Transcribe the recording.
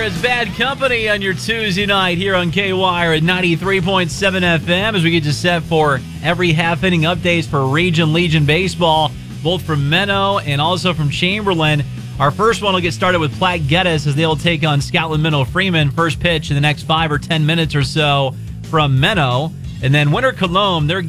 It's Bad Company on your Tuesday night here on KWire at 93.7 FM as we get you set for every half-inning updates for Region Legion Baseball, both from Menno and also from Chamberlain. Our first one will get started with Platte Geddes as they'll take on Scotland Minnow Freeman. First pitch in the next 5 or 10 minutes or so from Menno. And then Winter Cologne, they're